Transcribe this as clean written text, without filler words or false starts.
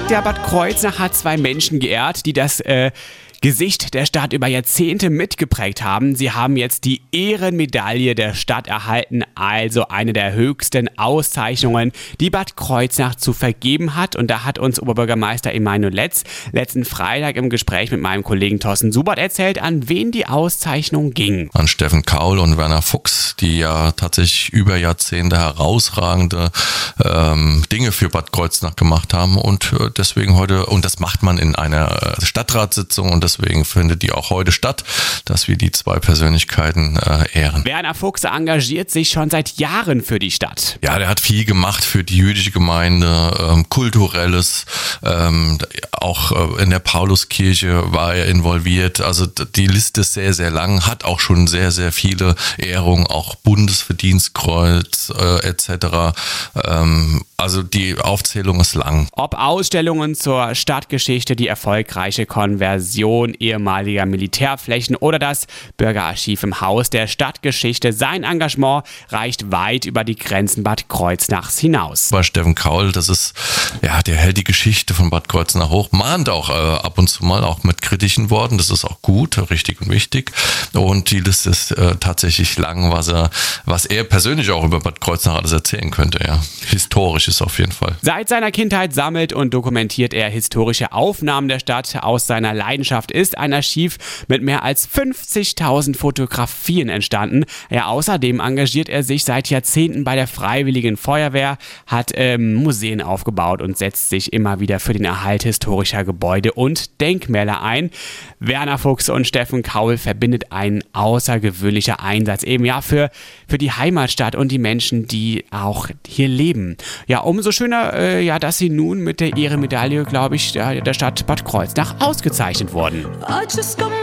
Der Bad Kreuznach hat 2 Menschen geehrt, die das Gesicht der Stadt über Jahrzehnte mitgeprägt haben. Sie haben jetzt die Ehrenmedaille der Stadt erhalten, also eine der höchsten Auszeichnungen, die Bad Kreuznach zu vergeben hat. Und da hat uns Oberbürgermeister Emanuel Letz letzten Freitag im Gespräch mit meinem Kollegen Thorsten Subert erzählt, an wen die Auszeichnung ging. An Steffen Kaul und Werner Fuchs, die ja tatsächlich über Jahrzehnte herausragende Dinge für Bad Kreuznach gemacht haben und deswegen heute, und das macht man in einer Stadtratssitzung und deswegen findet die auch heute statt, dass wir die 2 Persönlichkeiten ehren. Werner Fuchs engagiert sich schon seit Jahren für die Stadt. Ja, der hat viel gemacht für die jüdische Gemeinde, Kulturelles, auch in der Pauluskirche war er involviert. Also die Liste ist sehr, sehr lang, hat auch schon sehr, sehr viele Ehrungen, auch Bundesverdienstkreuz etc. Also die Aufzählung ist lang. Ob Ausstellungen zur Stadtgeschichte, die erfolgreiche Konversion ehemaliger Militärflächen oder das Bürgerarchiv im Haus der Stadtgeschichte, sein Engagement reicht weit über die Grenzen Bad Kreuznachs hinaus. Bei Steffen Kaul, das ist, ja, der hält die Geschichte von Bad Kreuznach hoch, mahnt auch ab und zu mal auch mit kritischen Worten, das ist auch gut, richtig und wichtig. Und die Liste ist tatsächlich lang, was er persönlich auch über Bad Kreuznach alles erzählen könnte, ja. Historisch ist auf jeden Fall. Seit seiner Kindheit sammelt und dokumentiert er historische Aufnahmen der Stadt. Aus seiner Leidenschaft ist ein Archiv mit mehr als 50.000 Fotografien entstanden. Ja, außerdem engagiert er sich seit Jahrzehnten bei der Freiwilligen Feuerwehr, hat Museen aufgebaut und setzt sich immer wieder für den Erhalt historischer Gebäude und Denkmäler ein. Werner Fuchs und Steffen Kaul verbindet ein außergewöhnlicher Einsatz eben ja für die Heimatstadt und die Menschen, die auch hier leben. Ja, umso schöner, dass sie nun mit der Ehrenmedaille, glaube ich, der Stadt Bad Kreuznach ausgezeichnet wurden.